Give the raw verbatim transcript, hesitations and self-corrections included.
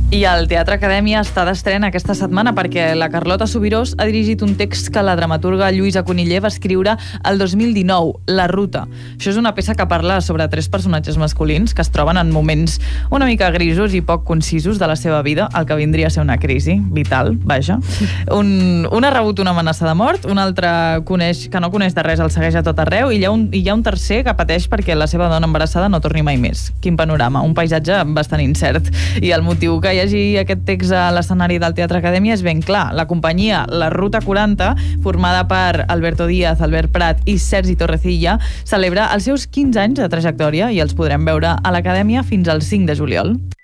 I el Teatre Acadèmia està d'estrena aquesta setmana perquè la Carlota Subirós ha dirigit un text que la dramaturga Lluïsa Coniller va escriure el dos mil dinou, La ruta. Això és una peça que parla sobre tres personatges masculins que es troben en moments una mica grisos i poc concisos de la seva vida, el que vindria a ser una crisi vital, vaja. Un, un ha rebut una amenaça de mort, un altre coneix, que no coneix de res el segueix a tot arreu i hi ha un, hi ha un tercer que pateix perquè la seva dona embarassada no torni mai més. Quin panorama, un paisatge bastant incert. I el motiu que hi hagi aquest text a l'escenari del Teatre Acadèmia és ben clar. La companyia La Ruta quaranta, formada per Alberto Díaz, Albert Prat i Sergi Torrecilla, celebra els seus quinze anys de trajectòria i els podrem veure a l'Acadèmia fins al cinc de juliol.